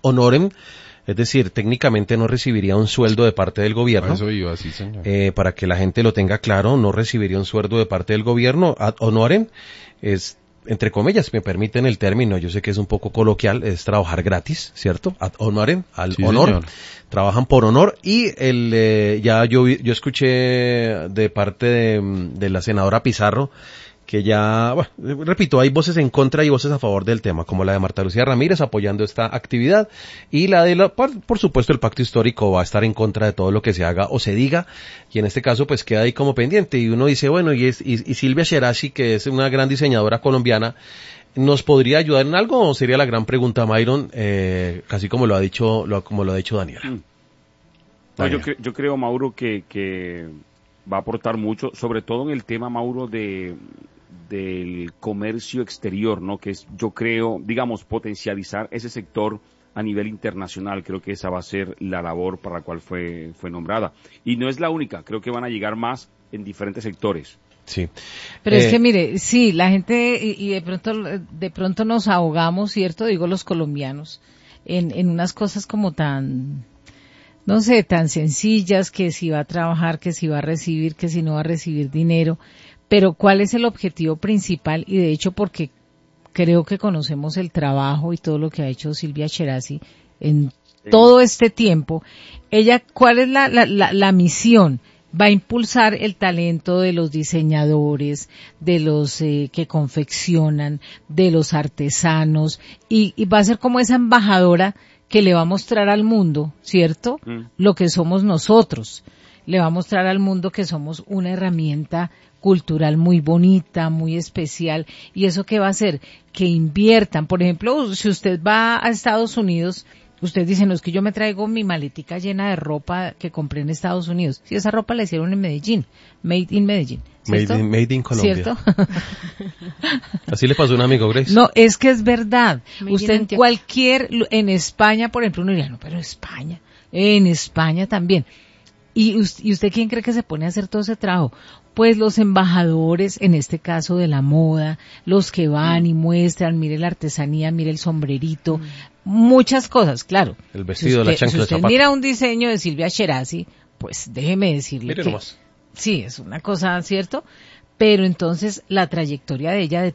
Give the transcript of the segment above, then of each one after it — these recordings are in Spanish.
honorem, es decir, técnicamente no recibiría un sueldo de parte del gobierno. Eso iba, sí, señor. Para que la gente lo tenga claro, no recibiría un sueldo de parte del gobierno. Ad honorem es, entre comillas, me permiten el término, yo sé que es un poco coloquial, es trabajar gratis, ¿cierto? Ad honorem, al Sí, honor. señor. Trabajan por honor y yo escuché de parte de la senadora Pizarro que ya, bueno, repito, hay voces en contra y voces a favor del tema, como la de Marta Lucía Ramírez apoyando esta actividad y por supuesto el pacto histórico va a estar en contra de todo lo que se haga o se diga y en este caso pues queda ahí como pendiente y uno dice, bueno, y Silvia Cherasi, que es una gran diseñadora colombiana, ¿nos podría ayudar en algo o sería la gran pregunta, Myron, casi como lo ha dicho Daniela? No, yo creo, Mauro, que va a aportar mucho, sobre todo en el tema, Mauro, del comercio exterior, ¿no? Que es, yo creo, digamos, potencializar ese sector a nivel internacional. Creo que esa va a ser la labor para la cual fue nombrada. Y no es la única, creo que van a llegar más en diferentes sectores. Sí. Pero es que mire, sí, la gente, y de pronto nos ahogamos, ¿cierto? Digo los colombianos, en unas cosas como tan, no sé, tan sencillas, que si va a trabajar, que si va a recibir, que si no va a recibir dinero, pero ¿cuál es el objetivo principal? Y de hecho, porque creo que conocemos el trabajo y todo lo que ha hecho Silvia Cherasi en todo este tiempo, ella, ¿cuál es la misión? Va a impulsar el talento de los diseñadores, de los que confeccionan, de los artesanos, y va a ser como esa embajadora que le va a mostrar al mundo, ¿cierto? Lo que somos nosotros. Le va a mostrar al mundo que somos una herramienta cultural muy bonita, muy especial. ¿Y eso qué va a hacer? Que inviertan. Por ejemplo, si usted va a Estados Unidos, usted dice, no, es que yo me traigo mi maletica llena de ropa que compré en Estados Unidos. Si esa ropa la hicieron en Medellín, made in Medellín. Made in Colombia. ¿Cierto? Así le pasó a un amigo, Grace. No, es que es verdad. Made Usted in en España, por ejemplo, uno diría, no, pero en España también. ¿Y usted quién cree que se pone a hacer todo ese trabajo? Pues los embajadores, en este caso de la moda, los que van y muestran, mire la artesanía, mire el sombrerito, muchas cosas, claro. El vestido, la chancla, si el usted zapato. mira un diseño de Silvia Cherasi, pues déjeme decirle Mire que nomás. sí, es una cosa, ¿cierto? Pero entonces la trayectoria de ella de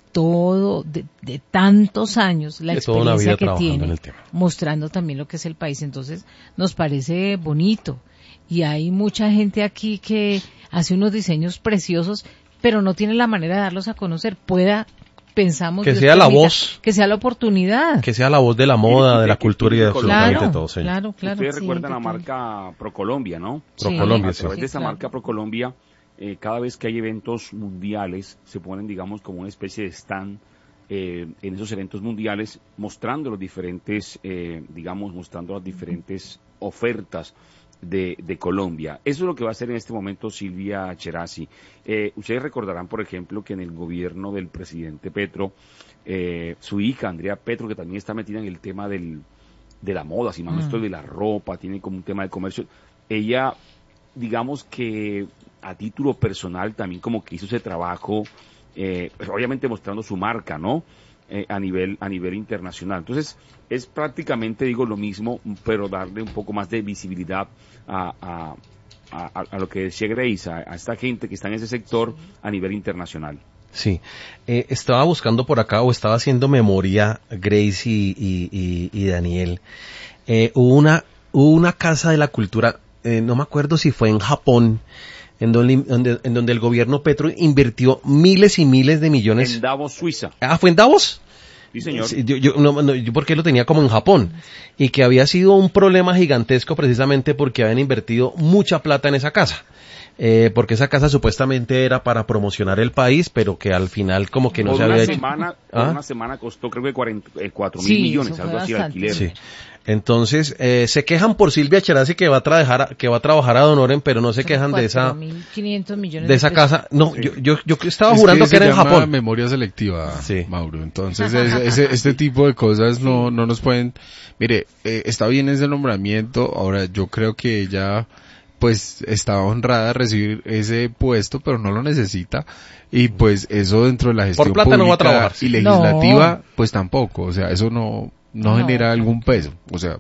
tantos años, la De toda una experiencia vida que trabajando tiene, en el tema. mostrando también lo que es el país, entonces nos parece bonito. Y hay mucha gente aquí que hace unos diseños preciosos, pero no tiene la manera de darlos a conocer. Pensamos que Dios sea la permita, voz, que sea la oportunidad. que sea la voz de la moda, de la cultura y de absolutamente Claro, todo, señor. claro. Ustedes Sí, recuerdan la total. marca ProColombia, ¿no? ProColombia, A sí. través de esa claro. marca ProColombia, cada vez que hay eventos mundiales, se ponen, digamos, como una especie de stand en esos eventos mundiales, mostrando los diferentes, mostrando las diferentes ofertas de Colombia. Eso es lo que va a hacer en este momento Silvia Cherasi. Ustedes recordarán, por ejemplo, que en el gobierno del presidente Petro, su hija, Andrea Petro, que también está metida en el tema de la moda, si mal no estoy, de la ropa, tiene como un tema de comercio, ella, digamos que a título personal también como que hizo ese trabajo, obviamente mostrando su marca, ¿no? A nivel internacional. Entonces, es prácticamente, digo, lo mismo, pero darle un poco más de visibilidad a lo que decía Grace, a esta gente que está en ese sector a nivel internacional. Sí, estaba buscando por acá o estaba haciendo memoria, Grace y Daniel. Hubo una casa de la cultura, no me acuerdo si fue en Japón, en donde el gobierno Petro invirtió miles y miles de millones. En Davos, Suiza. Ah, ¿fue en Davos? Sí, señor. Sí, yo porque lo tenía como en Japón, y que había sido un problema gigantesco precisamente porque habían invertido mucha plata en esa casa. Porque esa casa supuestamente era para promocionar el país, pero que al final como que no se había hecho. Por una semana costó creo que 4.000 millones, algo así de alquiler. Sí. Entonces, se quejan por Silvia Cherasi que va a trabajar a Don Oren, pero no se quejan de esa 4.500 millones de esa pesos. casa. No, Sí. yo estaba jurando que era en Japón. Memoria selectiva, Sí. Mauro. Entonces, este tipo de cosas no nos pueden. Mire, está bien ese nombramiento. Ahora, yo creo que ella pues está honrada de recibir ese puesto, pero no lo necesita, y pues eso dentro de la gestión Por plata no va a pública trabajar. y legislativa, No. pues tampoco, o sea, eso no genera algún peso, o sea,